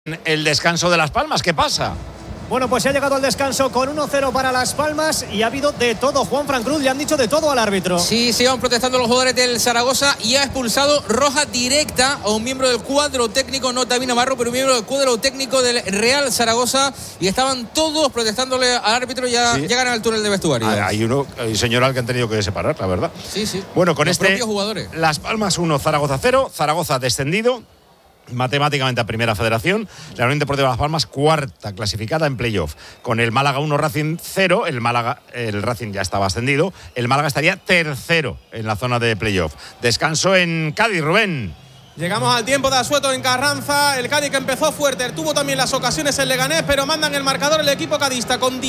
El descanso de Las Palmas, ¿qué pasa? Bueno, pues se ha llegado al descanso con 1-0 para Las Palmas y ha habido de todo. Juanfran Cruz, le han dicho de todo al árbitro. Sí, se van protestando los jugadores del Zaragoza y ha expulsado roja directa a un miembro del cuadro técnico, no David Navarro, pero un miembro del cuadro técnico del Real Zaragoza, y estaban todos protestándole al árbitro y ya llegan al túnel de vestuario. Hay un señor al que han tenido que separar, la verdad. Sí. Bueno, con los propios jugadores. Las Palmas 1, Zaragoza 0, Zaragoza descendido matemáticamente a Primera Federación. La Unión Deportiva Las Palmas, cuarta clasificada en playoff. Con el Málaga 1, Racing 0, el Racing ya estaba ascendido. El Málaga estaría tercero en la zona de playoff. Descanso en Cádiz, Rubén. Llegamos al tiempo de asueto en Carranza. El Cádiz, que empezó fuerte, tuvo también las ocasiones en Leganés, pero mandan el marcador el equipo cadista con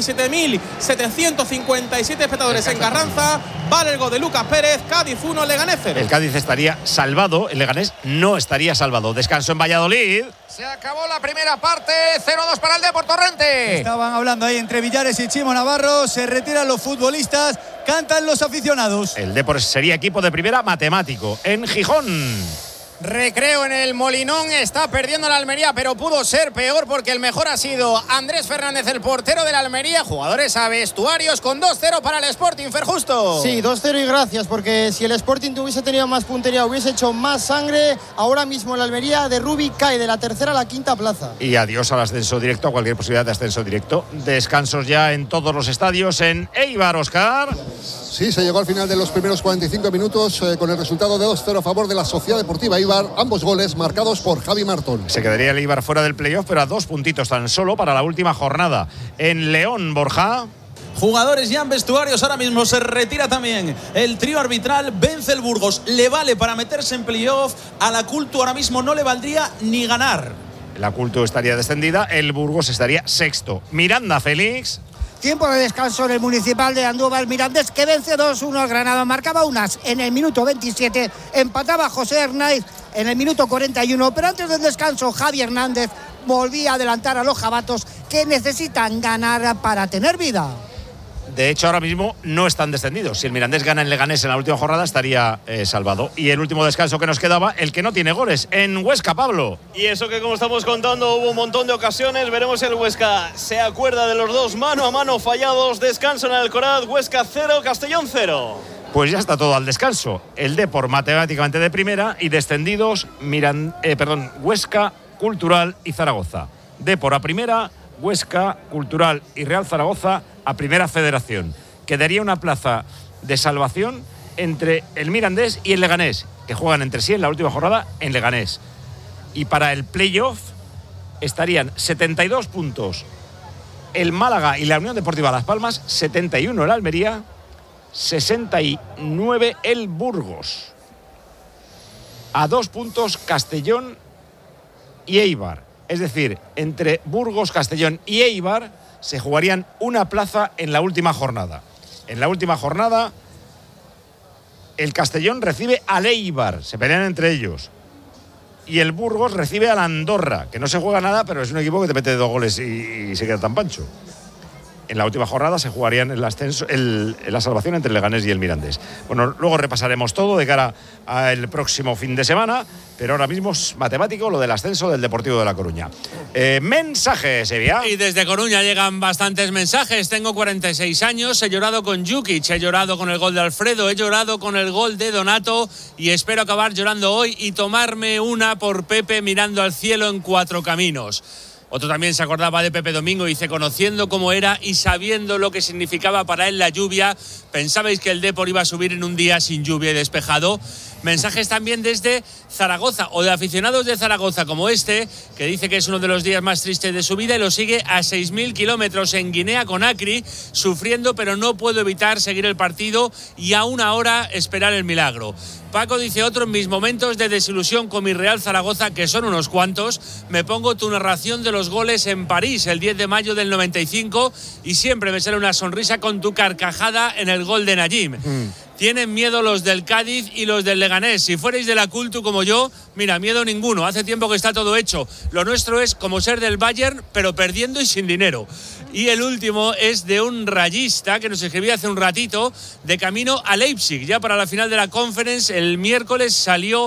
17.757 espectadores en Carranza. Vale el gol de Lucas Pérez. Cádiz 1, Leganés 0. El Cádiz estaría salvado, el Leganés no estaría salvado. Descanso en Valladolid. Se acabó la primera parte, 0-2 para el Depor Torrente. Estaban hablando ahí entre Villares y Chimo Navarro. Se retiran los futbolistas, cantan los aficionados. El Depor sería equipo de primera matemático en Gijón. Recreo en el Molinón, está perdiendo la Almería, pero pudo ser peor porque el mejor ha sido Andrés Fernández, el portero de la Almería. Jugadores a vestuarios con 2-0 para el Sporting, Ferjusto. Sí, 2-0 y gracias, porque si el Sporting hubiese tenido más puntería, hubiese hecho más sangre, ahora mismo la Almería de Rubi cae de la tercera a la quinta plaza. Y adiós al ascenso directo, a cualquier posibilidad de ascenso directo. Descansos ya en todos los estadios. En Eibar, Óscar. Sí, se llegó al final de los primeros 45 minutos con el resultado de 2-0 a favor de la Sociedad Deportiva Eibar, ambos goles marcados por Javi Martón. Se quedaría el Eibar fuera del playoff, pero a 2 puntitos tan solo para la última jornada. En León, Borja. Jugadores ya en vestuarios, ahora mismo se retira también el trío arbitral. Vence el Burgos, le vale para meterse en playoff. A la Cultu ahora mismo no le valdría ni ganar. La Cultu estaría descendida, el Burgos estaría sexto. Miranda, Félix. Tiempo de descanso en el Municipal de Andúbal. Mirandés, que vence 2-1 al Granada. Marcaba Unas en el minuto 27. Empataba José Hernández en el minuto 41. Pero antes del descanso, Javi Hernández volvía a adelantar a los jabatos, que necesitan ganar para tener vida. De hecho, ahora mismo no están descendidos. Si el Mirandés gana en Leganés en la última jornada, estaría salvado. Y el último descanso que nos quedaba, el que no tiene goles, en Huesca, Pablo. Y eso que, como estamos contando, hubo un montón de ocasiones. Veremos si el Huesca se acuerda de los dos mano a mano fallados. Descanso en el Alcoraz, Huesca 0, Castellón 0. Pues ya está todo al descanso. El Depor matemáticamente de primera y descendidos Huesca, Cultural y Zaragoza. Depor a primera, Huesca, Cultural y Real Zaragoza a Primera Federación. Quedaría una plaza de salvación entre el Mirandés y el Leganés, que juegan entre sí en la última jornada en Leganés. Y para el playoff estarían 72 puntos el Málaga y la Unión Deportiva Las Palmas, 71 el Almería, 69 el Burgos. A 2 puntos Castellón y Eibar. Es decir, entre Burgos, Castellón y Eibar se jugarían una plaza en la última jornada. En la última jornada, el Castellón recibe al Eibar, se pelean entre ellos. Y el Burgos recibe al Andorra, que no se juega nada, pero es un equipo que te mete 2 goles y se queda tan pancho. En la última jornada se jugarían el ascenso, la salvación entre el Leganés y el Mirandés. Bueno, luego repasaremos todo de cara al próximo fin de semana, pero ahora mismo es matemático lo del ascenso del Deportivo de La Coruña. Mensajes, Sevilla. Y desde Coruña llegan bastantes mensajes. Tengo 46 años, he llorado con Jukic, he llorado con el gol de Alfredo, he llorado con el gol de Donato y espero acabar llorando hoy y tomarme una por Pepe mirando al cielo en Cuatro Caminos. Otro también se acordaba de Pepe Domingo, dice: conociendo cómo era y sabiendo lo que significaba para él la lluvia, ¿pensabais que el Depor iba a subir en un día sin lluvia y despejado? Mensajes también desde Zaragoza o de aficionados de Zaragoza como este, que dice que es uno de los días más tristes de su vida y lo sigue a 6.000 kilómetros en Guinea Conakry, sufriendo, pero no puedo evitar seguir el partido y aún ahora esperar el milagro. Paco dice: otro, en mis momentos de desilusión con mi Real Zaragoza, que son unos cuantos, me pongo tu narración de los goles en París el 10 de mayo del 95 y siempre me sale una sonrisa con tu carcajada en el gol de Najim. Tienen miedo los del Cádiz y los del Leganés. Si fuerais de la Cultu como yo, mira, miedo ninguno. Hace tiempo que está todo hecho. Lo nuestro es como ser del Bayern, pero perdiendo y sin dinero. Y el último es de un rayista que nos escribía hace un ratito, de camino a Leipzig. Ya para la final de la Conference, el miércoles salió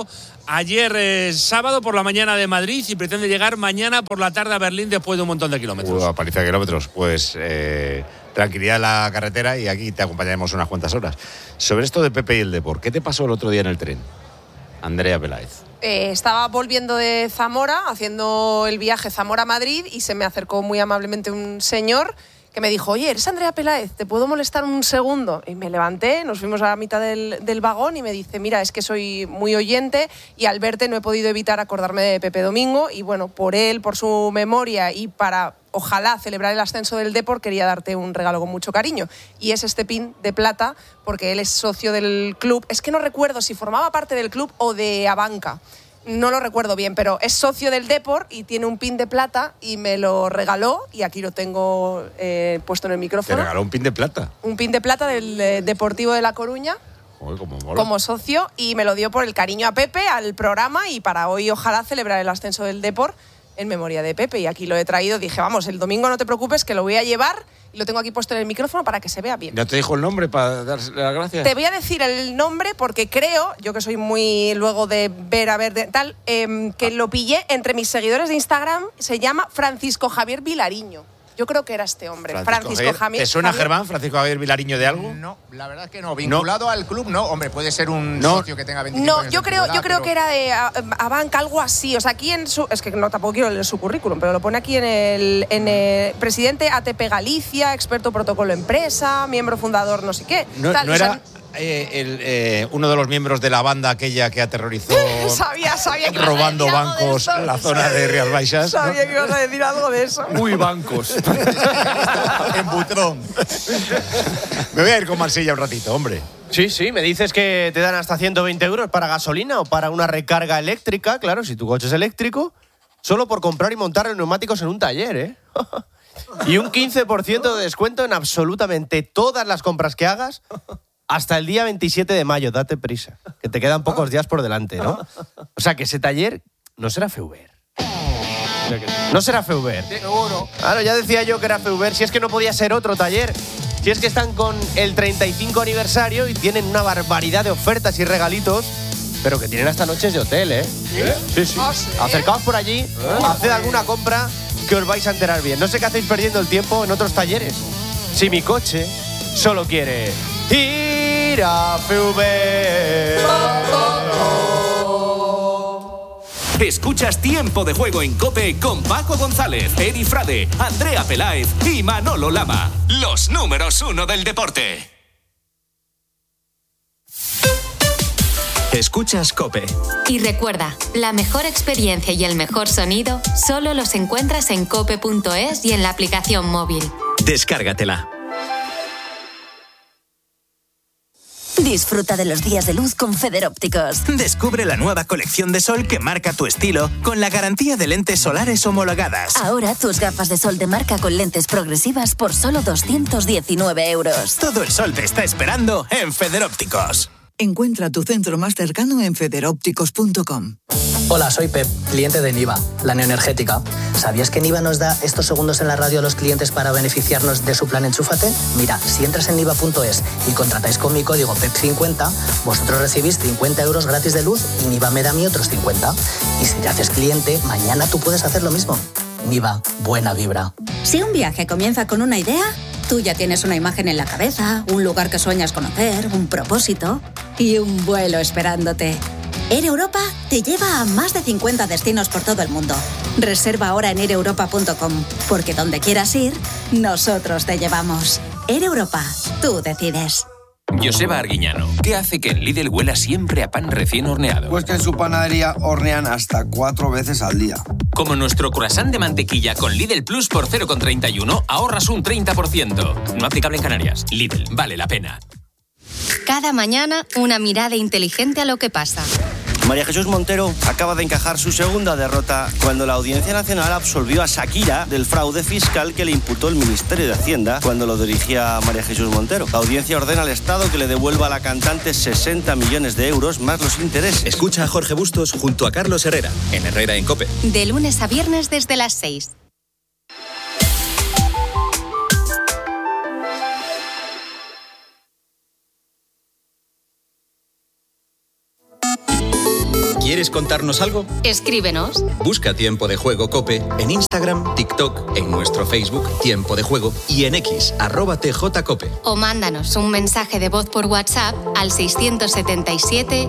ayer sábado por la mañana de Madrid y pretende llegar mañana por la tarde a Berlín después de un montón de kilómetros. Paliza de kilómetros. Pues tranquilidad en la carretera y aquí te acompañaremos unas cuantas horas. Sobre esto de Pepe y el Depor, ¿qué te pasó el otro día en el tren, Andrea Peláez? Estaba volviendo de Zamora, haciendo el viaje Zamora-Madrid, y se me acercó muy amablemente un señor que me dijo: oye, ¿eres Andrea Peláez? ¿Te puedo molestar un segundo? Y me levanté, nos fuimos a la mitad del vagón y me dice: mira, es que soy muy oyente y al verte no he podido evitar acordarme de Pepe Domingo, y bueno, por él, por su memoria y para, ojalá, celebrar el ascenso del Depor, quería darte un regalo con mucho cariño. Y es este pin de plata, porque él es socio del club. Es que no recuerdo si formaba parte del club o de Abanca. No lo recuerdo bien, pero es socio del Depor y tiene un pin de plata y me lo regaló, y aquí lo tengo puesto en el micrófono. ¿Te regaló un pin de plata? Un pin de plata del Deportivo de La Coruña. Joder, como socio, y me lo dio por el cariño a Pepe, al programa, y para hoy ojalá celebrar el ascenso del Depor en memoria de Pepe. Y aquí lo he traído, dije, vamos, el domingo no te preocupes, que lo voy a llevar, y lo tengo aquí puesto en el micrófono para que se vea bien. ¿Ya te dijo el nombre para darle las gracias? Te voy a decir el nombre porque creo, yo que soy muy luego de ver, que lo pillé entre mis seguidores de Instagram. Se llama Francisco Javier Vilariño. Yo creo que era este hombre, Francisco Javier. ¿Te suena, Germán, Francisco Javier Vilariño, de algo? No, la verdad es que no. Vinculado al club, no. Hombre, puede ser un socio que tenga 25 años. Yo creo que era de Abanca, algo así. O sea, aquí en su... Es que no, tampoco quiero leer su currículum, pero lo pone aquí en el presidente ATP Galicia, experto protocolo empresa, miembro fundador no sé qué. No era... uno de los miembros de la banda aquella que aterrorizó sabía que robando bancos en la zona de Rías Baixas. Sabía que ibas a decir algo de eso. Muy bancos. En Butrón. Me voy a ir con Marsella un ratito, hombre. Sí, me dices que te dan hasta 120 euros para gasolina o para una recarga eléctrica, claro, si tu coche es eléctrico, solo por comprar y montar los neumáticos en un taller, ¿eh? Y un 15% de descuento en absolutamente todas las compras que hagas hasta el día 27 de mayo, date prisa, que te quedan pocos días por delante, ¿no? O sea, que ese taller no será Feuber. No será Feuber. Seguro. Claro, ya decía yo que era Feuber, si es que no podía ser otro taller. Si es que están con el 35 aniversario y tienen una barbaridad de ofertas y regalitos, pero que tienen hasta noches de hotel, ¿eh? Sí. Acercaos por allí, haced alguna compra que os vais a enterar bien. No sé qué hacéis perdiendo el tiempo en otros talleres. Si mi coche solo quiere ir a Feuber. Escuchas Tiempo de Juego en COPE con Paco González, Edi Frade, Andrea Peláez y Manolo Lama. Los números 1 del deporte. Escuchas COPE. Y recuerda, la mejor experiencia y el mejor sonido solo los encuentras en cope.es y en la aplicación móvil. Descárgatela. Disfruta de los días de luz con Federópticos. Descubre la nueva colección de sol que marca tu estilo con la garantía de lentes solares homologadas. Ahora tus gafas de sol de marca con lentes progresivas por solo 219 euros. Todo el sol te está esperando en Federópticos. Encuentra tu centro más cercano en federópticos.com. Hola, soy Pep, cliente de Niva, la neoenergética. ¿Sabías que Niva nos da estos segundos en la radio a los clientes para beneficiarnos de su plan Enchúfate? Mira, si entras en niva.es y contratáis con mi código PEP50, vosotros recibís 50 euros gratis de luz y Niva me da a mí otros 50. Y si te haces cliente, mañana tú puedes hacer lo mismo. Niva, buena vibra. Si un viaje comienza con una idea, tú ya tienes una imagen en la cabeza, un lugar que sueñas conocer, un propósito y un vuelo esperándote. Air Europa te lleva a más de 50 destinos por todo el mundo. Reserva ahora en aireuropa.com, porque donde quieras ir, nosotros te llevamos. Air Europa, tú decides. Joseba Arguiñano, ¿qué hace que en Lidl huela siempre a pan recién horneado? Pues que en su panadería hornean hasta 4 veces al día. Como nuestro croissant de mantequilla con Lidl Plus por 0,31 ahorras un 30%. No aplicable en Canarias. Lidl, vale la pena. Cada mañana, una mirada inteligente a lo que pasa. María Jesús Montero acaba de encajar su segunda derrota cuando la Audiencia Nacional absolvió a Shakira del fraude fiscal que le imputó el Ministerio de Hacienda cuando lo dirigía María Jesús Montero. La audiencia ordena al Estado que le devuelva a la cantante 60 millones de euros más los intereses. Escucha a Jorge Bustos junto a Carlos Herrera, en Herrera en COPE. De lunes a viernes desde las 6. ¿Quieres contarnos algo? Escríbenos. Busca Tiempo de Juego COPE en Instagram, TikTok, en nuestro Facebook Tiempo de Juego y en X, @TJCOPE. O mándanos un mensaje de voz por WhatsApp al 677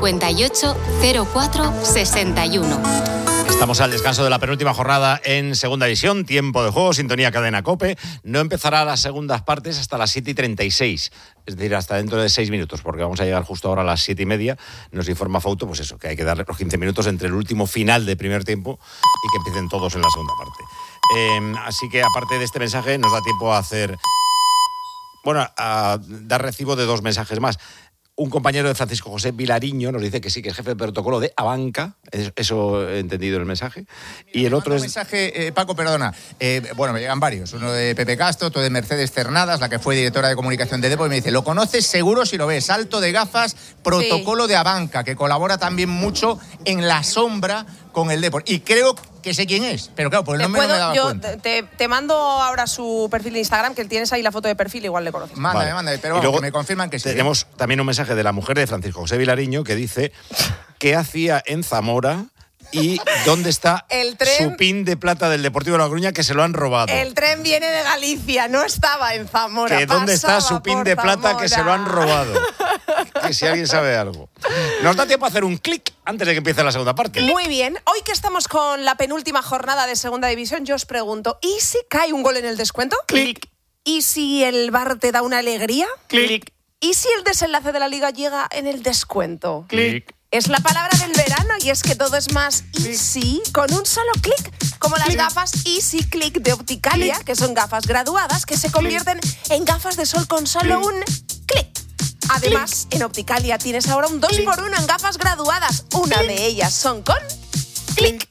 58 04 61. Estamos al descanso de la penúltima jornada en Segunda División, Tiempo de Juego, sintonía cadena COPE. No empezará las segundas partes hasta las 7:36, es decir, hasta dentro de 6 minutos, porque vamos a llegar justo ahora a las 7:30. Nos informa Fauto, pues eso, que hay que darle los 15 minutos entre el último final de primer tiempo y que empiecen todos en la segunda parte. Así que, aparte de este mensaje, nos da tiempo a hacer... Bueno, a dar recibo de 2 mensajes más. Un compañero de Francisco José Vilariño nos dice que sí, que es jefe de protocolo de Abanca. Eso he entendido en el mensaje. Y el otro es... Un mensaje, Paco, perdona. Bueno, me llegan varios. Uno de Pepe Castro, otro de Mercedes Cernadas, la que fue directora de comunicación de Depor, y me dice, lo conoces seguro si lo ves. Alto de gafas, protocolo de Abanca, que colabora también mucho en la sombra con el Depor. Y creo que sé quién es, pero claro, por el nombre no me daba cuenta. Te mando ahora su perfil de Instagram, que tienes ahí la foto de perfil, igual le conoces. Mándame, pero vamos, que me confirman que sí. Tenemos también un mensaje de la mujer de Francisco José Vilariño que dice qué hacía en Zamora y dónde está su pin de plata del Deportivo de La Coruña, que se lo han robado. El tren viene de Galicia, no estaba en Zamora. Que dónde está su pin de plata, que se lo han robado. Que si alguien sabe algo. Nos da tiempo a hacer un clic antes de que empiece la segunda parte. Muy bien. Hoy que estamos con la penúltima jornada de Segunda División, yo os pregunto, ¿y si cae un gol en el descuento? Clic. ¿Y si el VAR te da una alegría? Clic. ¿Y si el desenlace de la Liga llega en el descuento? Clic. Es la palabra del verano y es que todo es más easy con un solo clic, como las gafas Easy Click de Opticalia, que son gafas graduadas que se convierten en gafas de sol con solo un clic. Además, en Opticalia tienes ahora un 2x1 en gafas graduadas. Una de ellas son con clic.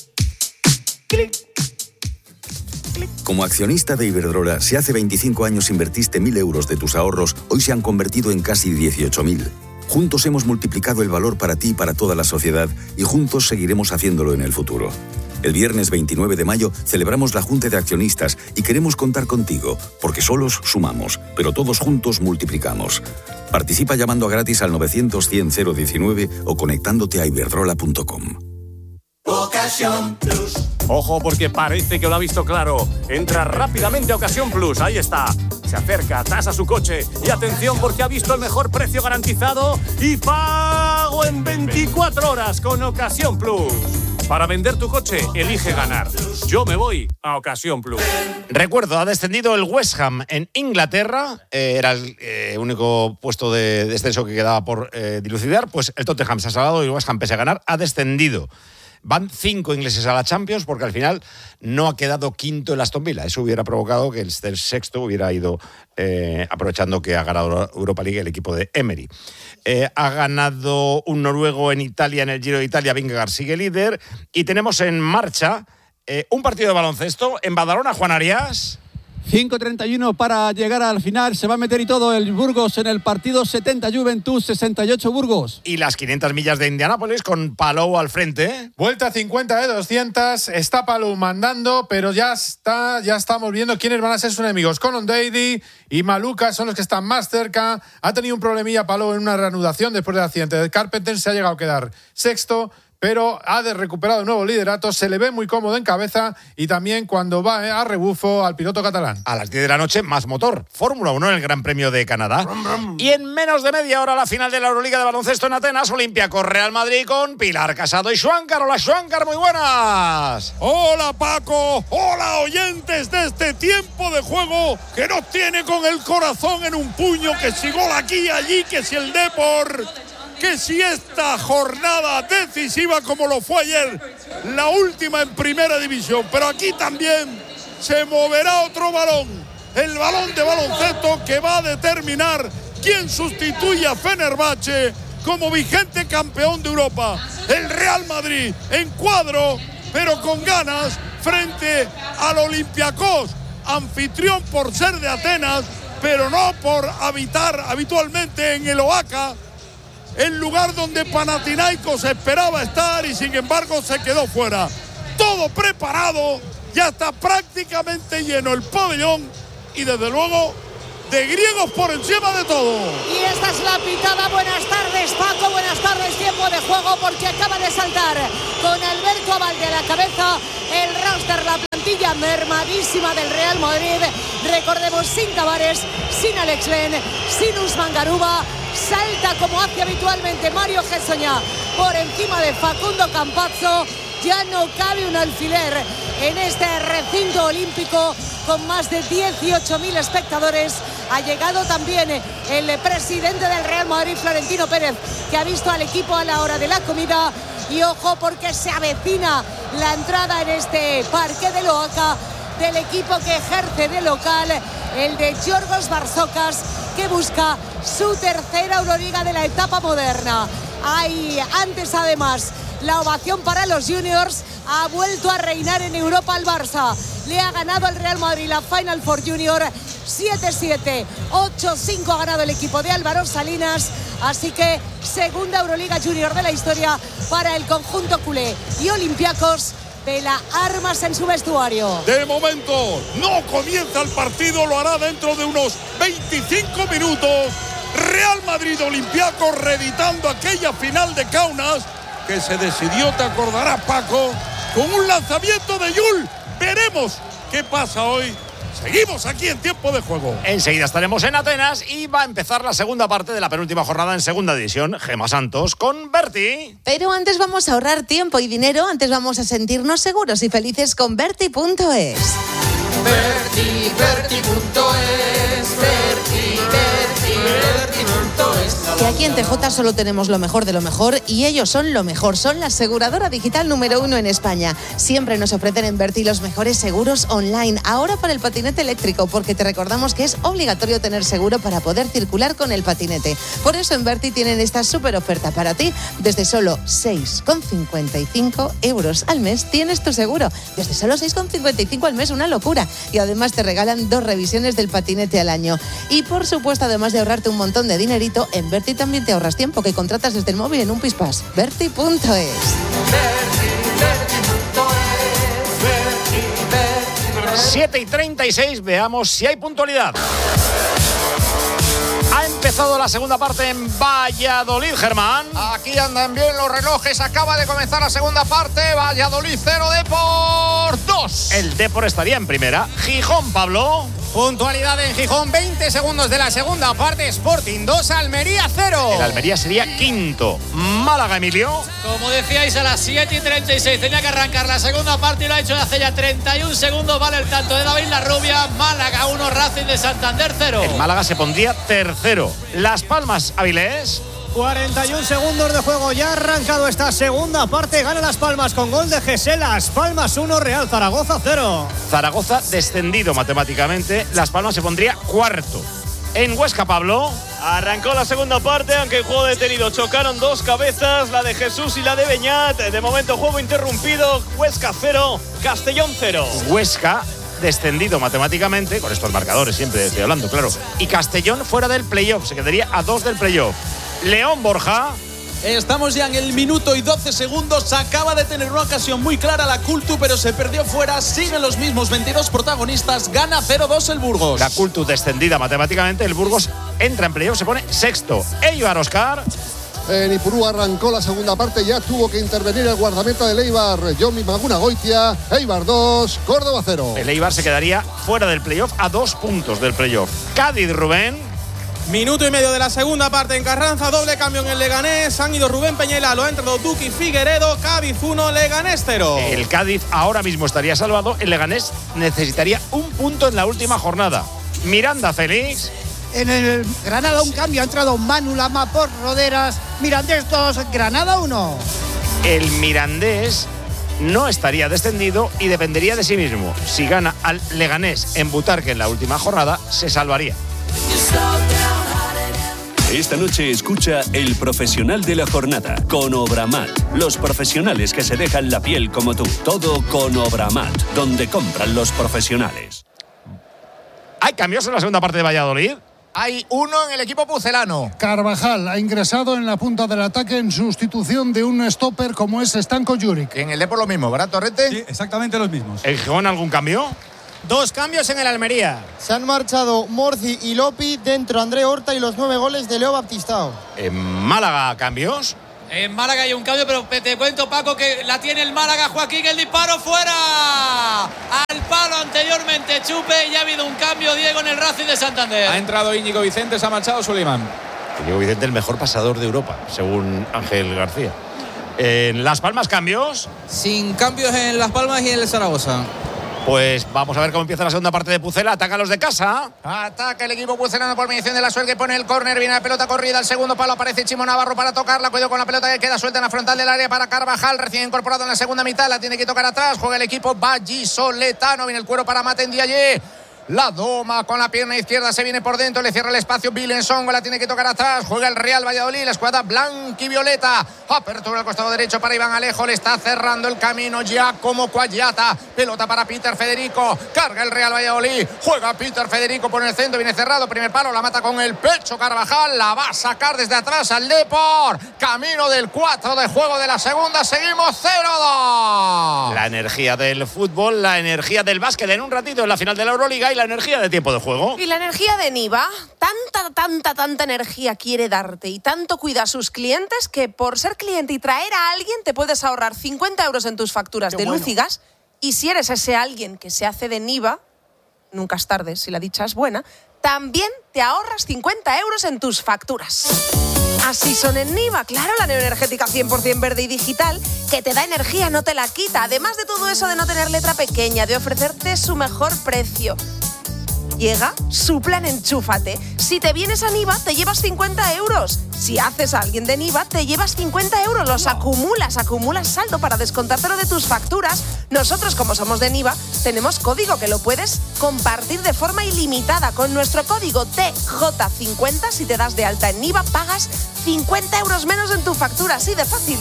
Como accionista de Iberdrola, si hace 25 años invertiste 1.000 euros de tus ahorros, hoy se han convertido en casi 18.000. Juntos hemos multiplicado el valor para ti y para toda la sociedad y juntos seguiremos haciéndolo en el futuro. El viernes 29 de mayo celebramos la Junta de Accionistas y queremos contar contigo, porque solos sumamos, pero todos juntos multiplicamos. Participa llamando gratis al 900-100-019 o conectándote a iberdrola.com. Ocasión Plus. Ojo, porque parece que lo ha visto claro. Entra rápidamente a Ocasión Plus, ahí está. Se acerca, tasa su coche y atención porque ha visto el mejor precio garantizado y pago en 24 horas con Ocasión Plus. Para vender tu coche, elige ganar. Yo me voy a Ocasión Plus. Recuerdo, ha descendido el West Ham en Inglaterra. Era el único puesto de descenso que quedaba por dilucidar. Pues el Tottenham se ha salvado y el West Ham, pese a ganar, ha descendido. Van 5 ingleses a la Champions porque al final no ha quedado quinto el Aston Villa. Eso hubiera provocado que el sexto hubiera ido aprovechando que ha ganado Europa League el equipo de Emery. Ha ganado un noruego en Italia, en el Giro de Italia. Vingegaard sigue líder. Y tenemos en marcha un partido de baloncesto en Badalona. Juan Arias. 5:31 para llegar al final. Se va a meter y todo el Burgos en el partido. 70 Juventud, 68 Burgos. Y las 500 millas de Indianápolis con Palou al frente. Vuelta 50 de 200. Está Palou mandando, pero ya estamos viendo quiénes van a ser sus enemigos. Conor Daly y Maluka son los que están más cerca. Ha tenido un problemilla Palou en una reanudación después del accidente. Carpenter se ha llegado a quedar sexto, pero ha recuperado nuevo liderato, se le ve muy cómodo en cabeza y también cuando va a rebufo al piloto catalán. A las 10 de la noche, más motor. Fórmula 1 en el Gran Premio de Canadá. Brum, brum. Y en menos de media hora la final de la Euroliga de baloncesto en Atenas, Olympiacos Real Madrid con Pilar Casado y Schwankar. Hola Schwankar, muy buenas. Hola Paco, hola oyentes de este tiempo de juego que nos tiene con el corazón en un puño, que si gol aquí y allí, que si el Depor, que si esta jornada decisiva como lo fue ayer, la última en primera división, pero aquí también se moverá otro balón, el balón de baloncesto que va a determinar quién sustituye a Fenerbahce como vigente campeón de Europa. El Real Madrid en cuadro, pero con ganas, frente al Olympiacos, anfitrión por ser de Atenas, pero no por habitar habitualmente en el Oaca, el lugar donde Panathinaikos esperaba estar y sin embargo se quedó fuera. Todo preparado, ya está prácticamente lleno el pabellón y desde luego de griegos por encima de todo. Y esta es la pitada. Buenas tardes, Paco, buenas tardes, tiempo de juego, porque acaba de saltar con Alberto Abalde a la cabeza el roster, la plantilla mermadísima del Real Madrid. Recordemos, sin Tavares, sin Alex Len, sin Usman Garuba. Salta como hace habitualmente Mario Gessoña por encima de Facundo Campazzo. Ya no cabe un alfiler en este recinto olímpico con más de 18.000 espectadores. Ha llegado también el presidente del Real Madrid, Florentino Pérez, que ha visto al equipo a la hora de la comida. Y ojo, porque se avecina la entrada en este parque de Loaca del equipo que ejerce de local, el de Giorgos Barzokas, que busca su tercera Euroliga de la etapa moderna. Hay antes, además, la ovación para los juniors. Ha vuelto a reinar en Europa el Barça. Le ha ganado al Real Madrid la Final Four Junior 7-7, 8-5 ha ganado el equipo de Álvaro Salinas. Así que segunda Euroliga Junior de la historia para el conjunto culé. Y Olympiacos pela armas en su vestuario. De momento no comienza el partido, lo hará dentro de unos 25 minutos. Real Madrid Olympiacos reeditando aquella final de Kaunas que se decidió, te acordarás, Paco, con un lanzamiento de Yul. Veremos qué pasa hoy. Seguimos aquí en tiempo de juego. Enseguida estaremos en Atenas y va a empezar la segunda parte de la penúltima jornada en segunda división. Gemma Santos con Berti. Pero antes vamos a ahorrar tiempo y dinero, antes vamos a sentirnos seguros y felices con Berti.es. Que aquí en TJ solo tenemos lo mejor de lo mejor y ellos son lo mejor. Son la aseguradora digital número 1 en España. Siempre nos ofrecen en Berti los mejores seguros online. Ahora para el patinete eléctrico, porque te recordamos que es obligatorio tener seguro para poder circular con el patinete. Por eso en Berti tienen esta súper oferta para ti. Desde solo 6,55 euros al mes tienes tu seguro. Desde solo 6,55 al mes, una locura. Y además te regalan 2 revisiones del patinete al año. Y por supuesto, además de ahorrarte un montón de dinerito, en Berti también te ahorras tiempo que contratas desde el móvil en un Pispas. Berti.es. 7:36, veamos si hay puntualidad. Ha empezado la segunda parte en Valladolid, Germán. Aquí andan bien los relojes. Acaba de comenzar la segunda parte. Valladolid 0, Depor 2. El Depor estaría en primera. Gijón, Pablo. Puntualidad en Gijón, 20 segundos de la segunda parte. Sporting 2, Almería 0. El Almería sería quinto. Málaga, Emilio. Como decíais, a las 7:36 tenía que arrancar la segunda parte y lo ha hecho hace ya 31 segundos. Vale el tanto de David Larrubia. Málaga 1, Racing de Santander 0. El Málaga se pondría tercero. Las Palmas, Avilés. 41 segundos de juego, ya ha arrancado esta segunda parte. Gana Las Palmas con gol de José. Las Palmas 1, Real Zaragoza 0. Zaragoza descendido matemáticamente. Las Palmas se pondría cuarto. En Huesca, Pablo. Arrancó la segunda parte, aunque el juego detenido. Chocaron 2 cabezas, la de Jesús y la de Beñat. De momento juego interrumpido. Huesca 0, Castellón 0. Huesca descendido matemáticamente, con estos marcadores siempre estoy hablando, claro. Y Castellón fuera del playoff, se quedaría a 2 del playoff. León, Borja. Estamos ya en el minuto y 12 segundos. Acaba de tener una ocasión muy clara la Cultu, pero se perdió fuera. Siguen los mismos 22 protagonistas. Gana 0-2 el Burgos. La Cultu descendida matemáticamente. El Burgos entra en playoff, se pone sexto. Eibar, Oscar. En Ipurú arrancó la segunda parte. Ya tuvo que intervenir el guardameta del Eibar, Jomi Magunagoitia. Eibar 2, Córdoba 0. El Eibar se quedaría fuera del playoff a 2 puntos del playoff. Cádiz, Rubén. Minuto y medio de la segunda parte en Carranza, doble cambio en el Leganés. Han ido Rubén Peñela, lo ha entrado Duque y Figueredo. Cádiz 1, Leganés 0. El Cádiz ahora mismo estaría salvado. El Leganés necesitaría un punto en la última jornada. Miranda, Félix. En el Granada un cambio, ha entrado Manu Lama por Roderas. Mirandés 2, Granada 1. El Mirandés no estaría descendido y dependería de sí mismo. Si gana al Leganés en Butarque en la última jornada, se salvaría. Esta noche escucha El Profesional de la Jornada con Obramat. Los profesionales que se dejan la piel como tú. Todo con Obramat, donde compran los profesionales. ¿Hay cambios en la segunda parte de Valladolid? Hay uno en el equipo pucelano. Carvajal ha ingresado en la punta del ataque en sustitución de un stopper como es Stanko Juric. En el Depor lo mismo, ¿verdad, Torrete? Sí, exactamente los mismos. ¿El Gijón algún cambio? 2 cambios en el Almería. Se han marchado Morci y Lopi, dentro André Horta y los 9 goles de Leo Baptistao. En Málaga, cambios. En Málaga hay un cambio, pero te cuento, Paco, que la tiene el Málaga. Joaquín, el disparo fuera. Al palo anteriormente Chupe y ha habido un cambio, Diego, en el Racing de Santander. Ha entrado Íñigo Vicente, se ha marchado Suleiman. Íñigo Vicente, el mejor pasador de Europa, según Ángel García. En Las Palmas, cambios. Sin cambios en Las Palmas y en el Zaragoza. Pues vamos a ver cómo empieza la segunda parte de Pucela. Ataca los de casa. Ataca el equipo pucelano por mediación de la Suel, que pone el córner. Viene la pelota corrida al segundo palo. Aparece Chimo Navarro para tocarla. Cuidado con la pelota que queda suelta en la frontal del área para Carvajal. Recién incorporado en la segunda mitad. La tiene que tocar atrás. Juega el equipo vallisoletano. Viene el cuero para Maten Diaye. La doma con la pierna izquierda, se viene por dentro, le cierra el espacio Bilensongo, la tiene que tocar atrás, juega el Real Valladolid, la escuadra blanquivioleta, apertura al costado derecho para Iván Alejo, le está cerrando el camino ya como Cuayata, pelota para Peter Federico, carga el Real Valladolid, juega Peter Federico por el centro, viene cerrado, primer palo, la mata con el pecho Carvajal, la va a sacar desde atrás al Depor, camino del 4 de juego de la segunda, seguimos 0-2. La energía del fútbol, la energía del básquet en un ratito en la final de la Euroliga y la energía de tiempo de juego. Y la energía de Niva, tanta energía quiere darte y tanto cuida a sus clientes que por ser cliente y traer a alguien te puedes ahorrar 50 euros en tus facturas de luz y gas. Y si eres ese alguien que se hace de Niva, nunca es tarde si la dicha es buena, también te ahorras 50 euros en tus facturas. Así son en Niva, claro, la neoenergética 100% verde y digital, que te da energía, no te la quita. Además de todo eso de no tener letra pequeña, de ofrecerte su mejor precio. Llega su plan Enchúfate. Si te vienes a Niva, te llevas 50 euros. Si haces a alguien de Niva, te llevas 50 euros. Los acumulas saldo para descontártelo de tus facturas. Nosotros, como somos de Niva, tenemos código que lo puedes compartir de forma ilimitada. Con nuestro código TJ50, si te das de alta en Niva, pagas 50 euros menos en tu factura. Así de fácil.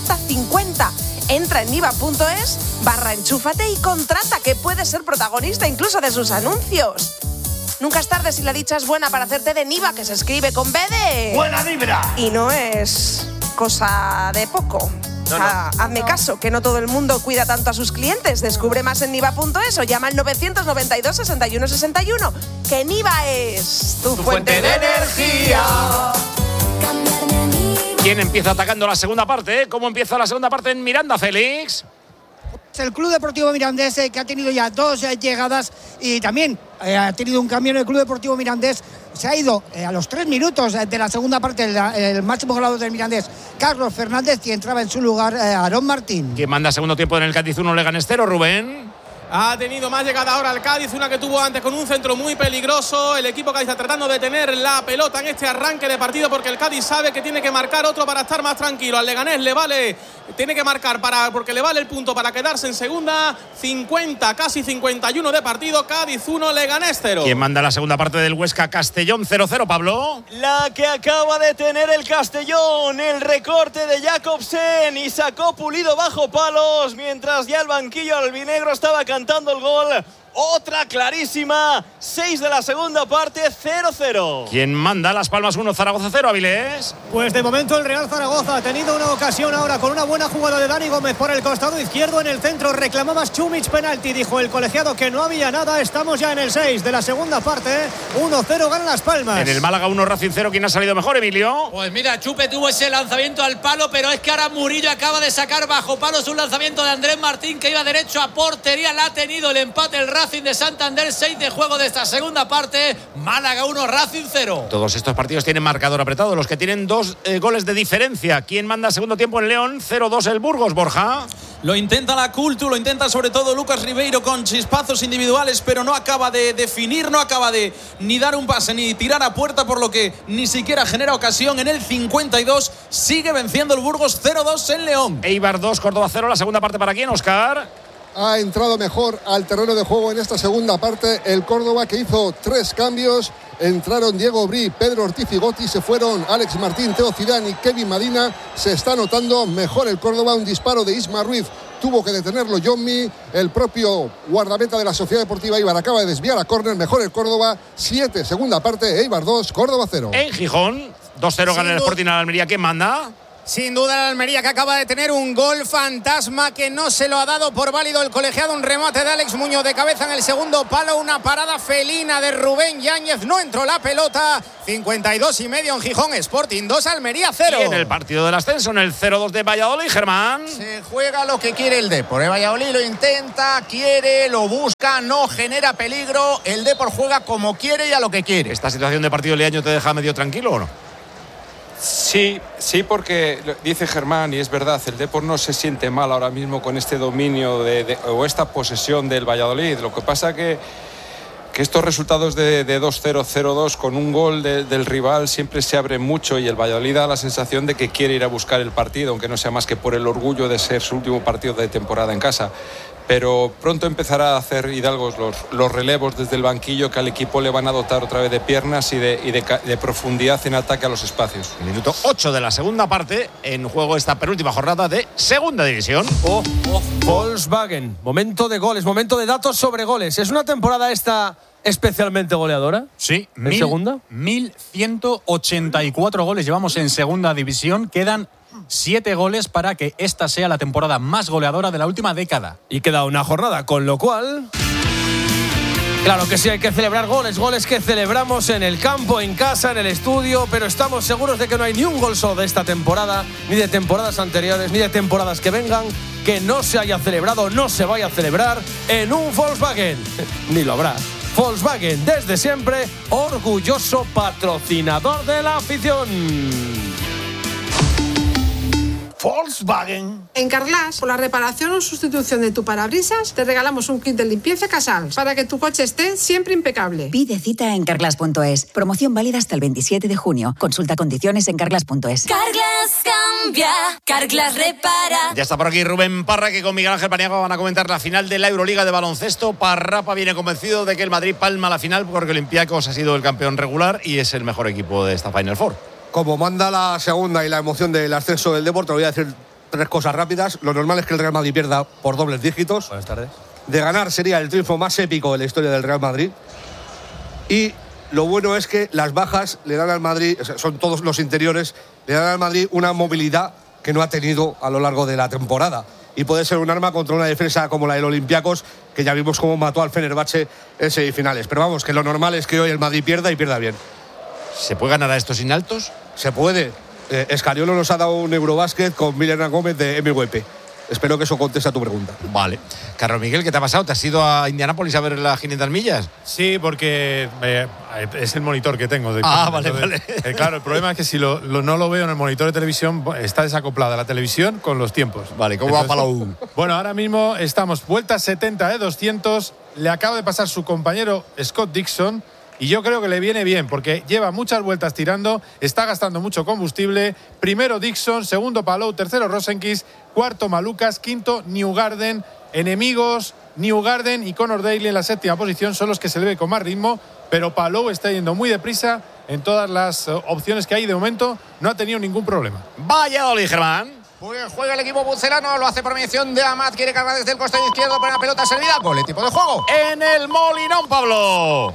TJ50. Entra en niva.es/enchúfate y contrata, que puedes ser protagonista incluso de sus anuncios. Nunca es tarde si la dicha es buena para hacerte de Niva, que se escribe con B de... ¡Buena vibra! Y no es cosa de poco. Hazme caso, que no todo el mundo cuida tanto a sus clientes. Descubre más en niva.es o llama al 992 61 61. Que Niva es tu fuente de energía. ¿Quién empieza atacando la segunda parte? ¿Cómo empieza la segunda parte en Miranda, Félix? El Club Deportivo Mirandés, que ha tenido ya 2 llegadas y también ha tenido un cambio en el Club Deportivo Mirandés. Se ha ido a los 3 minutos de la segunda parte el máximo goleador del Mirandés, Carlos Fernández, y entraba en su lugar Aarón Martín. ¿Quién manda segundo tiempo en el Cádiz 1 Leganés 0, Rubén? Ha tenido más llegada ahora al Cádiz, una que tuvo antes con un centro muy peligroso. El equipo Cádiz está tratando de tener la pelota en este arranque de partido, porque el Cádiz sabe que tiene que marcar otro para estar más tranquilo. Al Leganés le vale, tiene que marcar porque le vale el punto para quedarse en segunda. 50, casi 51 de partido. Cádiz 1, Leganés 0. ¿Quién manda la segunda parte del Huesca Castellón 0-0, Pablo? La que acaba de tener el Castellón, el recorte de Jacobsen, y sacó Pulido bajo palos, mientras ya el banquillo albinegro estaba cantando el gol. Otra clarísima, 6 de la segunda parte, 0-0. ¿Quién manda? Las Palmas 1, Zaragoza 0, Avilés. Pues de momento el Real Zaragoza ha tenido una ocasión ahora con una buena jugada de Dani Gómez por el costado izquierdo. En el centro reclamaba Chumich penalti, dijo el colegiado que no había nada. Estamos ya en el 6 de la segunda parte, 1-0 gana Las Palmas. En el Málaga 1, Racing 0, ¿quién ha salido mejor, Emilio? Pues mira, Chupe tuvo ese lanzamiento al palo, pero es que ahora Murillo acaba de sacar bajo palos un lanzamiento de Andrés Martín que iba derecho a portería. La ha tenido el empate el Racing de Santander, 6 de juego de esta segunda parte. Málaga 1, Racing 0. Todos estos partidos tienen marcador apretado, los que tienen 2 goles de diferencia. ¿Quién manda segundo tiempo en León? 0-2 el Burgos, Borja. Lo intenta la Cultu, lo intenta sobre todo Lucas Ribeiro con chispazos individuales, pero no acaba de definir, no acaba de ni dar un pase ni tirar a puerta, por lo que ni siquiera genera ocasión. En el 52 sigue venciendo el Burgos 0-2 en León. Eibar 2, Córdoba 0, la segunda parte para quién, Óscar. Ha entrado mejor al terreno de juego en esta segunda parte el Córdoba, que hizo 3 cambios. Entraron Diego Bri, Pedro Ortiz y Gotti. Se fueron Alex Martín, Teo Zidane y Kevin Madina. Se está notando mejor el Córdoba. Un disparo de Isma Ruiz tuvo que detenerlo Johnny. El propio guardameta de la Sociedad Deportiva Eibar acaba de desviar a córner. Mejor el Córdoba. 7, segunda parte. Eibar 2, Córdoba 0. En Gijón, 2-0 gana el Sporting a la Almería. ¿Quién manda? Sin duda el Almería, que acaba de tener un gol fantasma que no se lo ha dado por válido el colegiado. Un remate de Alex Muñoz de cabeza en el segundo palo. Una parada felina de Rubén Yáñez. No entró la pelota. 52,5 en Gijón. Sporting 2, Almería 0. Y en el partido del ascenso, en el 0-2 de Valladolid, Germán. Se juega lo que quiere el Depor. El Valladolid lo intenta, quiere, lo busca, no genera peligro. El Depor juega como quiere y a lo que quiere. ¿Esta situación de partido de Leaño te deja medio tranquilo o no? Sí, porque dice Germán, y es verdad, el Depor no se siente mal ahora mismo con este dominio o esta posesión del Valladolid. Lo que pasa que estos resultados de 2-0, 0-2 con un gol del rival siempre se abren mucho y el Valladolid da la sensación de que quiere ir a buscar el partido, aunque no sea más que por el orgullo de ser su último partido de temporada en casa. Pero pronto empezará a hacer Hidalgo los relevos desde el banquillo, que al equipo le van a dotar otra vez de piernas y de profundidad en ataque a los espacios. Minuto 8 de la segunda parte, en juego esta penúltima jornada de Segunda División. Volkswagen, momento de goles, momento de datos sobre goles. ¿Es una temporada esta especialmente goleadora? Sí, ¿En segunda? 1.184 goles llevamos en Segunda División. Quedan 7 goles para que esta sea la temporada más goleadora de la última década. Y queda una jornada, con lo cual... Claro que sí, hay que celebrar goles que celebramos en el campo, en casa, en el estudio, pero estamos seguros de que no hay ni un gol solo de esta temporada, ni de temporadas anteriores, ni de temporadas que vengan, que no se haya celebrado, no se vaya a celebrar en un Volkswagen. Ni lo habrá. Volkswagen, desde siempre, orgulloso patrocinador de la afición. Volkswagen. En Carglass, por la reparación o sustitución de tu parabrisas, te regalamos un kit de limpieza Casals para que tu coche esté siempre impecable. Pide cita en Carglass.es. Promoción válida hasta el 27 de junio. Consulta condiciones en Carglass.es. Carglass cambia, Carglass repara. Ya está por aquí Rubén Parra, que con Miguel Ángel Paniagua van a comentar la final de la Euroliga de baloncesto. Parrapa viene convencido de que el Madrid palma la final porque el Olympiacos ha sido el campeón regular y es el mejor equipo de esta Final Four. Como manda la segunda y la emoción del ascenso del Depor, te voy a decir 3 cosas rápidas. Lo normal es que el Real Madrid pierda por dobles dígitos. Buenas tardes. De ganar sería el triunfo más épico de la historia del Real Madrid. Y lo bueno es que las bajas le dan al Madrid, son todos los interiores, le dan al Madrid una movilidad que no ha tenido a lo largo de la temporada. Y puede ser un arma contra una defensa como la del Olympiacos, que ya vimos cómo mató al Fenerbahce en semifinales. Pero vamos, que lo normal es que hoy el Madrid pierda y pierda bien. ¿Se puede ganar a estos sin altos? Se puede. Escariolo nos ha dado un Eurobásquet con Milena Gómez de MVP. Espero que eso conteste a tu pregunta. Vale. Carlos Miguel, ¿qué te ha pasado? ¿Te has ido a Indianápolis a ver las 500 millas? Sí, porque es el monitor que tengo. Vale. Claro, el problema es que si no lo veo en el monitor de televisión, está desacoplada la televisión con los tiempos. Vale, ¿cómo va Palau? Bueno, ahora mismo estamos vuelta 70 de 200. Le acaba de pasar su compañero Scott Dixon. Y yo creo que le viene bien, porque lleva muchas vueltas tirando, está gastando mucho combustible. Primero Dixon, segundo Palou, tercero Rosenquist, cuarto Malukas, quinto Newgarden. Enemigos, Newgarden y Conor Daly en la séptima posición son los que se le ve con más ritmo, pero Palou está yendo muy deprisa en todas las opciones que hay. De momento no ha tenido ningún problema. Valladolid, Germán. Pues juega el equipo bucelano, lo hace por mediación de Amat, quiere cargar desde el costado izquierdo para la pelota servida. Gol, tipo de juego. En el Molinón, Pablo.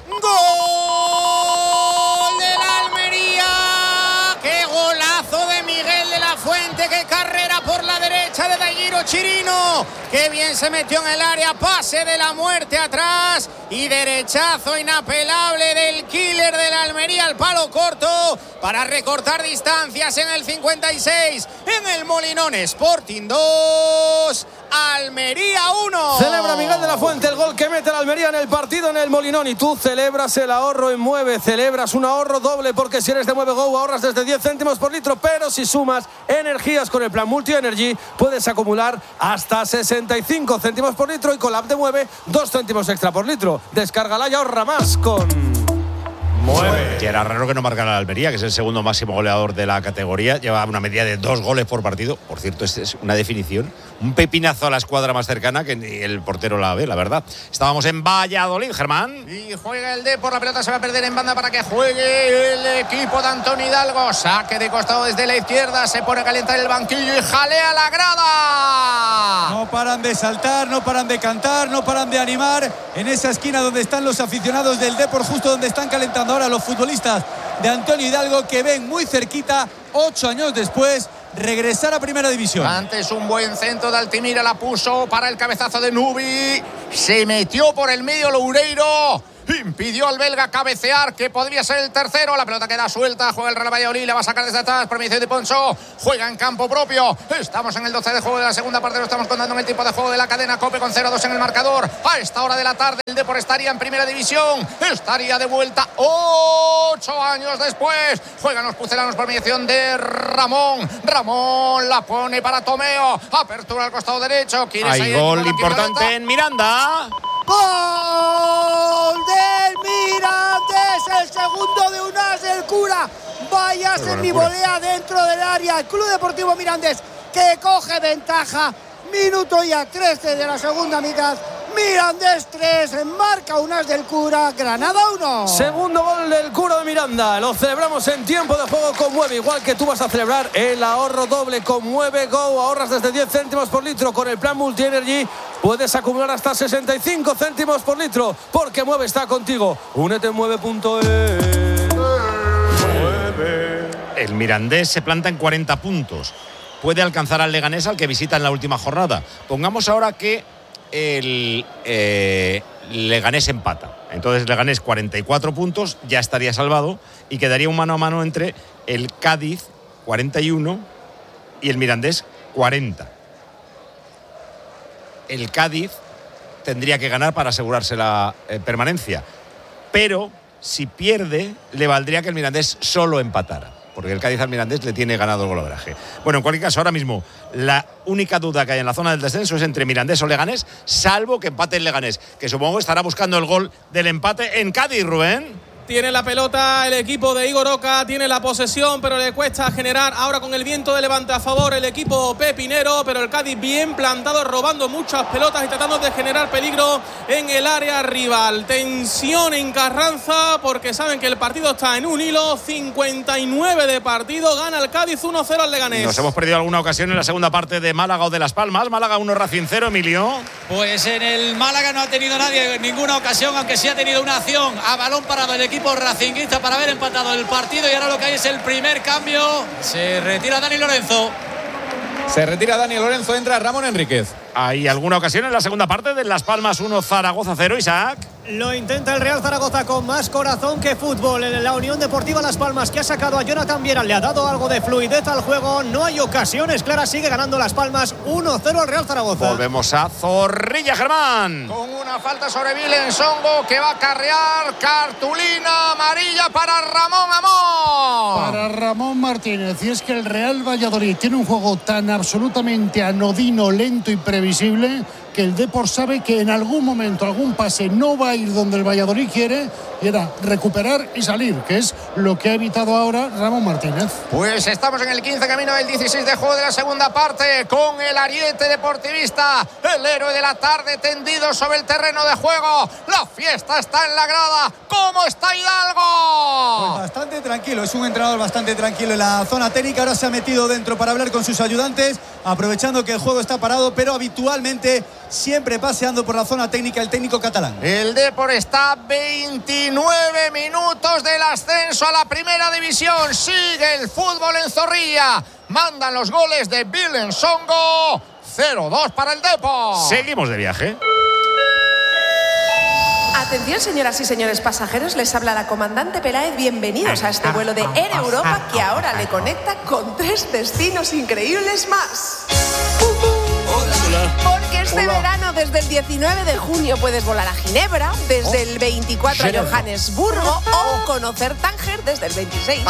¡Gol del Almería! ¡Qué golazo de Miguel de la Fuente! ¡Qué carrera por la derecha de Daguiro Chirino! ¡Qué bien se metió en el área! Pase de la muerte atrás y derechazo inapelable del killer de la Almería al palo corto para recortar distancias en el 56. En el Molinón, Sporting 2, Almería 1. Celebra Miguel de la Fuente el gol que mete la Almería en el partido en el Molinón. Y tú celebras el ahorro en Mueve. Celebras un ahorro doble, porque si eres de Mueve Go ahorras desde 10 céntimos por litro. Pero si sumas energías con el plan Multi Energy, puedes acumular hasta 65 céntimos por litro. Y con la app de Mueve, 2 céntimos extra por litro. Descárgala y ahorra más con Mueve. Y era raro que no marcara la Almería, que es el segundo máximo goleador de la categoría. Lleva una media de 2 goles por partido. Por cierto, es una definición. Un pepinazo a la escuadra más cercana que ni el portero la ve, la verdad. Estábamos en Valladolid, Germán. Y juega el Depor, la pelota se va a perder en banda para que juegue el equipo de Antonio Hidalgo. Saque de costado desde la izquierda, se pone a calentar el banquillo y jalea la grada. No paran de saltar, no paran de cantar, no paran de animar en esa esquina donde están los aficionados del Depor, justo donde están calentando ahora los futbolistas de Antonio Hidalgo, que ven muy cerquita, 8 años después, regresar a Primera División. Antes un buen centro de Altimira, la puso para el cabezazo de Nubi. Se metió por el medio Loureiro. Impidió al belga cabecear, que podría ser el tercero. La pelota queda suelta, juega el Real Valladolid, la va a sacar desde atrás, permisión de Poncho, juega en campo propio. Estamos en el 12 de juego de la segunda parte, lo estamos contando en el tiempo de juego de la cadena COPE con 0-2 en el marcador. A esta hora de la tarde el Depor estaría en Primera División, estaría de vuelta 8 años después. Juegan los pucelanos por mediación de Ramón. Ramón la pone para Tomeo, apertura al costado derecho. Hay gol importante en Miranda. ¡Gol del Mirandés! El segundo de Unas del Cura. Vaya semivolea dentro del área. El Club Deportivo Mirandés que coge ventaja. Minuto ya 13 de la segunda mitad. Mirandés 3, marca Unas del Cura, Granada 1. Segundo gol del Cura de Miranda. Lo celebramos en tiempo de juego con Mueve. Igual que tú vas a celebrar el ahorro doble con Mueve Go. Ahorras desde 10 céntimos por litro con el plan Multi Energy. Puedes acumular hasta 65 céntimos por litro porque Mueve está contigo. Únete en mueve.es. El Mirandés se planta en 40 puntos. Puede alcanzar al Leganés, al que visita en la última jornada. Pongamos ahora que el Leganés empata. Entonces Leganés 44 puntos, ya estaría salvado y quedaría un mano a mano entre el Cádiz 41 y el Mirandés 40. El Cádiz tendría que ganar para asegurarse la permanencia, pero si pierde le valdría que el Mirandés solo empatara, porque el Cádiz al Mirandés le tiene ganado el golaveraje. Bueno, en cualquier caso, ahora mismo la única duda que hay en la zona del descenso es entre Mirandés o Leganés, salvo que empate el Leganés, que supongo estará buscando el gol del empate en Cádiz, Rubén. Tiene la pelota el equipo de Igor Oca, tiene la posesión, pero le cuesta generar ahora con el viento de levante a favor el equipo pepinero, pero el Cádiz bien plantado, robando muchas pelotas y tratando de generar peligro en el área rival. Tensión en Carranza porque saben que el partido está en un hilo, 59 de partido, gana el Cádiz 1-0 al Leganés. Nos hemos perdido alguna ocasión en la segunda parte de Málaga o de Las Palmas. Málaga 1, Racing 0, Emilio. Pues en el Málaga no ha tenido nadie ninguna ocasión, aunque sí ha tenido una acción a balón parado el equipo racinguista para haber empatado el partido, y ahora lo que hay es el primer cambio. Se retira Dani Lorenzo. Entra Ramón Enríquez. ¿Hay alguna ocasión en la segunda parte de Las Palmas 1, Zaragoza 0, Isaac? Lo intenta el Real Zaragoza con más corazón que fútbol. En la Unión Deportiva Las Palmas, que ha sacado a Jonathan Viera, le ha dado algo de fluidez al juego. No hay ocasiones claras, sigue ganando Las Palmas 1-0 al Real Zaragoza. Volvemos a Zorrilla, Germán. Con una falta sobre Vilensongo que va a carrear, cartulina amarilla para Ramón Amón. Para Ramón Martínez. Y es que el Real Valladolid tiene un juego tan absolutamente anodino, lento y previsible, que el Depor sabe que en algún momento algún pase no va a ir donde el Valladolid quiere, y era recuperar y salir, que es lo que ha evitado ahora Ramón Martínez. Pues estamos en el 15 camino del 16 de juego de la segunda parte, con el ariete deportivista, el héroe de la tarde tendido sobre el terreno de juego. La fiesta está en la grada. ¿Cómo está Hidalgo? Pues bastante tranquilo, es un entrenador bastante tranquilo en la zona técnica. Ahora se ha metido dentro para hablar con sus ayudantes, aprovechando que el juego está parado, pero habitualmente siempre paseando por la zona técnica el técnico catalán. El Depor está a 29 minutos del ascenso a la primera división. Sigue el fútbol en Zorrilla. Mandan los goles de Vilensongo. 0-2 para el Depor. Seguimos de viaje. Atención, señoras y señores pasajeros, les habla la comandante Peláez. Bienvenidos a este vuelo de Air Europa, que ahora le conecta con 3 destinos increíbles más. Porque este verano, desde el 19 de junio, puedes volar a Ginebra, desde el 24 a Johannesburgo, o conocer Tánger desde el 26.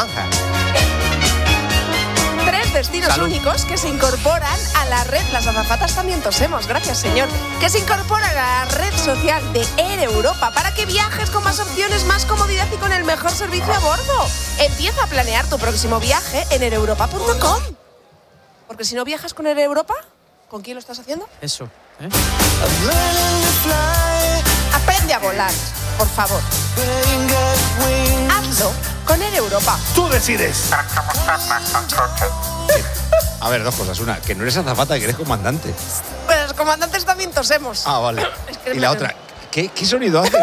3 destinos únicos que se incorporan a la red. Las azafatas también tosemos, gracias señor. Que se incorporan a la red social de Air Europa para que viajes con más opciones, más comodidad y con el mejor servicio a bordo. Empieza a planear tu próximo viaje en aereuropa.com. Porque si no viajas con Air Europa, ¿con quién lo estás haciendo? Eso, ¿eh? Aprende a volar, por favor. Hazlo con Air Europa. Tú decides. A ver, 2 cosas. Una, que no eres azafata, que eres comandante. Pues los comandantes también tosemos. Ah, vale. Es que y la otra, ¿qué sonido hace?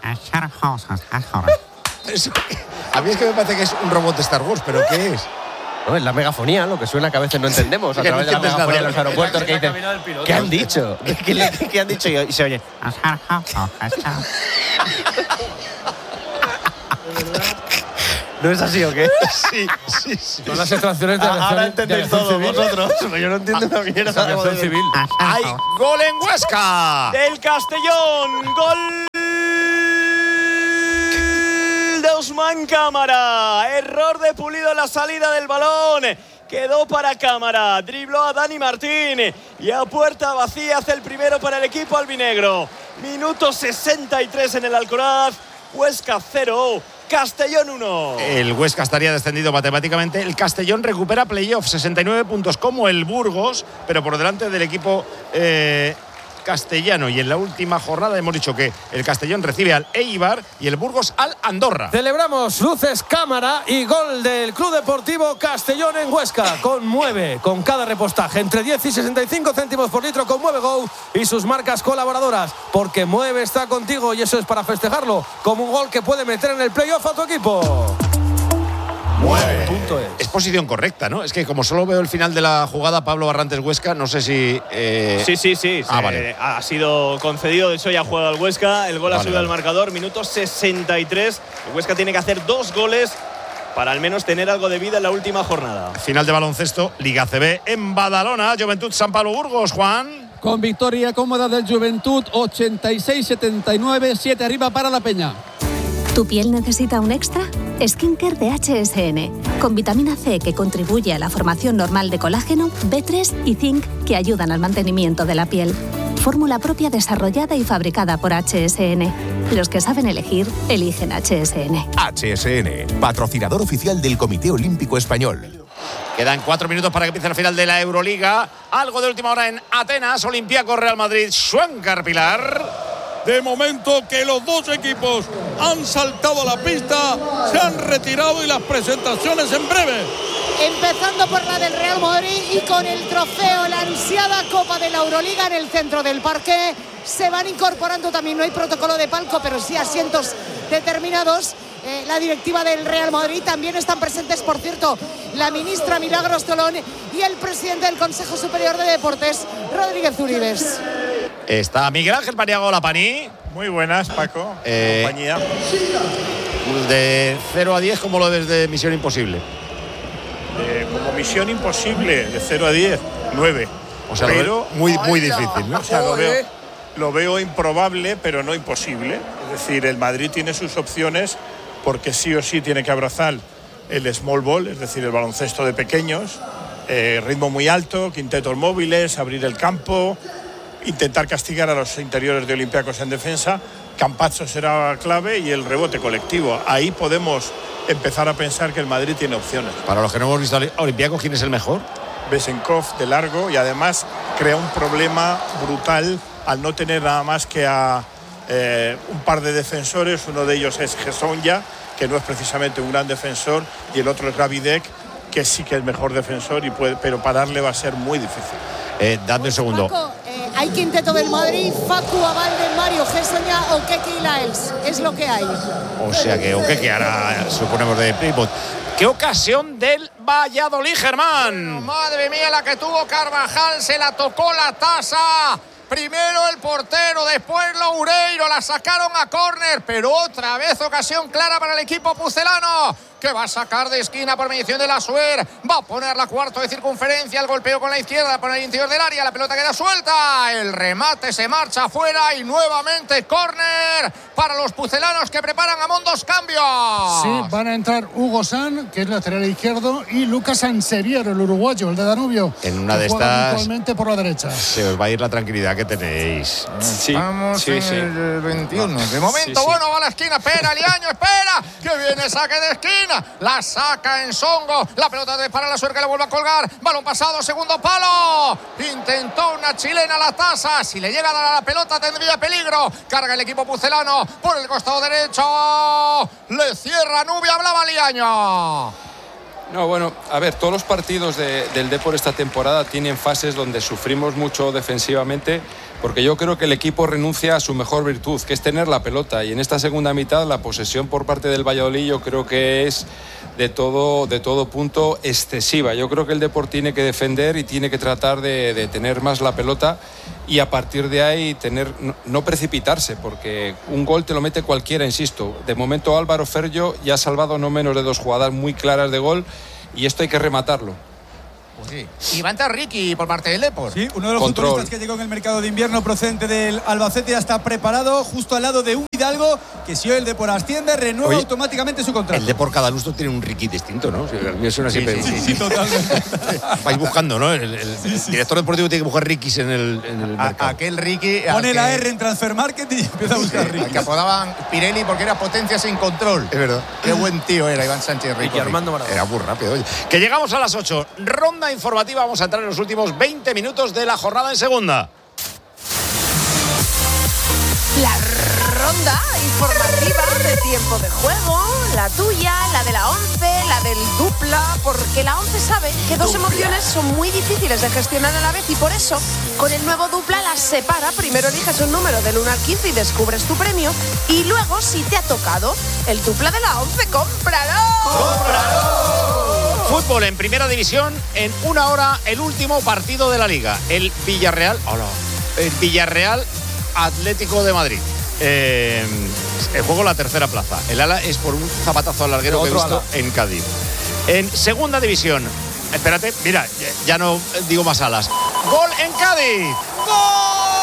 A mí es que me parece que es un robot de Star Wars, pero ¿qué es? No, es la megafonía, lo que suena que a veces no entendemos a través de la megafonía en los aeropuertos que dicen ¿qué han dicho? ¿Qué han dicho? Y se oye ¿no es así o qué? Sí. Son las extracciones de ahora entendéis todo vosotros. Yo no entiendo una mierda. Aviación civil. ¡Hay gol en Huesca! Del Castellón, gol de Ousmane Cámara. Error de Pulido en la salida del balón. Quedó para Cámara, dribló a Dani Martín y a puerta vacía hace el primero para el equipo albinegro. Minuto 63 en el Alcoraz. Huesca 0, Castellón 1. El Huesca estaría descendido matemáticamente. El Castellón recupera playoff, 69 puntos como el Burgos, pero por delante del equipo castellano. Y en la última jornada hemos dicho que el Castellón recibe al Eibar y el Burgos al Andorra. Celebramos luces, cámara y gol del Club Deportivo Castellón en Huesca. Conmueve con cada repostaje entre 10 y 65 céntimos por litro. Conmueve Go y sus marcas colaboradoras. Porque Mueve está contigo y eso es para festejarlo como un gol que puede meter en el playoff a tu equipo. Es posición correcta, ¿no? Es que como solo veo el final de la jugada, Pablo Barrantes Huesca, no sé si... Sí. Vale. Ha sido concedido, de hecho ya juega el Huesca. El gol ha subido al marcador, minuto 63. El Huesca tiene que hacer 2 goles para al menos tener algo de vida en la última jornada. Final de baloncesto, Liga CB en Badalona, Juventud San Pablo Burgos, Juan. Con victoria cómoda del Juventud, 86-79, 7 arriba para la Peña. ¿Tu piel necesita un extra? Skincare de HSN, con vitamina C que contribuye a la formación normal de colágeno, B3 y zinc que ayudan al mantenimiento de la piel. Fórmula propia desarrollada y fabricada por HSN. Los que saben elegir, eligen HSN. HSN, patrocinador oficial del Comité Olímpico Español. Quedan 4 minutos para que empiece la final de la Euroliga. Algo de última hora en Atenas, Olympiacos Real Madrid, Schwenker Pilar. De momento que los dos equipos han saltado a la pista, se han retirado y las presentaciones en breve. Empezando por la del Real Madrid y con el trofeo, la ansiada Copa de la Euroliga en el centro del parque. Se van incorporando también, no hay protocolo de palco, pero sí asientos determinados. La directiva del Real Madrid, también están presentes, por cierto, la ministra Milagros Tolón y el presidente del Consejo Superior de Deportes, Rodríguez Uribes. Está Miguel Ángel Paniagua Lapani. Muy buenas, Paco. Compañía. De 0 a 10, ¿cómo lo ves de Misión Imposible? Como Misión Imposible, de 0 a 10, 9. O sea, pero muy difícil, ¿no? O sea, lo veo improbable, pero no imposible. Es decir, el Madrid tiene sus opciones porque sí o sí tiene que abrazar el small ball, es decir, el baloncesto de pequeños, ritmo muy alto, quintetos móviles, abrir el campo, intentar castigar a los interiores de Olympiacos en defensa. Campazzo será clave y el rebote colectivo. Ahí podemos empezar a pensar que el Madrid tiene opciones. Para los que no hemos visto a Olympiacos, ¿quién es el mejor? Besenkov de largo, y además crea un problema brutal al no tener nada más que a un par de defensores. Uno de ellos es Gesonja, que no es precisamente un gran defensor, y el otro es Ravidek, que sí que es mejor defensor, pero pararle va a ser muy difícil. Dame un segundo. Paco, hay quinteto del Madrid: Facu, Abalde, Mario Gesonja, Okeke y Laels. Es lo que hay. O sea que Okeke ahora suponemos de pivot. ¡Qué ocasión del Valladolid, Germán! Madre mía, la que tuvo Carvajal, se la tocó la taza. Primero el portero, después Loureiro, la sacaron a córner, pero otra vez ocasión clara para el equipo pucelano, que va a sacar de esquina por mediación de la Suer, va a poner la cuarto de circunferencia, el golpeo con la izquierda, por el interior del área, la pelota queda suelta, el remate se marcha afuera y nuevamente córner para los pucelanos, que preparan a Mondos cambios. Sí, van a entrar Hugo San, que es lateral izquierdo, y Lucas Sanseviero, el uruguayo, el de Danubio. En una de estas habitualmente por la derecha. Se os va a ir la tranquilidad que tenéis. Sí, vamos en el 21. De momento, bueno, va a la esquina, espera, Liaño, espera, que viene saque de esquina. La saca en Songo, la pelota para la Suer, que la vuelve a colgar, balón pasado, segundo palo, intentó una chilena la taza, si le llega a dar a la pelota tendría peligro, carga el equipo pucelano por el costado derecho, le cierra Nubia, hablaba Liaño. No, bueno, a ver, todos los partidos del Depor esta temporada tienen fases donde sufrimos mucho defensivamente, porque yo creo que el equipo renuncia a su mejor virtud, que es tener la pelota, y en esta segunda mitad la posesión por parte del Valladolid yo creo que es de todo punto excesiva. Yo creo que el Depor tiene que defender y tiene que tratar de tener más la pelota, y a partir de ahí no precipitarse, porque un gol te lo mete cualquiera, insisto. De momento Álvaro Ferllo ya ha salvado no menos de 2 jugadas muy claras de gol, y esto hay que rematarlo. Pues sí. Y va a entrar Ricky por parte del Depor. Sí, uno de los futbolistas que llegó en el mercado de invierno procedente del Albacete ya está preparado justo al lado de un Hidalgo que, si hoy el Depor asciende, renueva automáticamente su contrato. El Depor cada lustro tiene un Ricky distinto, ¿no? El mío suena siempre. Sí, totalmente. Vais buscando, ¿no? El director deportivo tiene que buscar Ricky's en el mercado. Aquel Ricky. Pone la R en Transfer Market y empieza a buscar Ricky. Que apodaban Pirelli porque era potencia sin control. Es verdad. Qué buen tío era Iván Sánchez Rico. Y Armando Maradona. Era muy rápido. Oye. Que llegamos a las 8. Ronda informativa. Vamos a entrar en los últimos 20 minutos de la jornada en segunda. La ronda informativa de tiempo de juego, la tuya, la de la 11, la del dupla, porque la 11 sabe que dos emociones son muy difíciles de gestionar a la vez, y por eso con el nuevo dupla las separa. Primero eliges un número del 1 al 15 y descubres tu premio, y luego, si te ha tocado el dupla de la 11, ¡cómpralo! ¡Cómpralo! Fútbol en primera división, en una hora el último partido de la Liga. El Villarreal Atlético de Madrid. El juego la tercera plaza. El ala es por un zapatazo al larguero que he visto en Cádiz. En segunda división, espérate, mira, ya no digo más alas. ¡Gol en Cádiz! ¡Gol!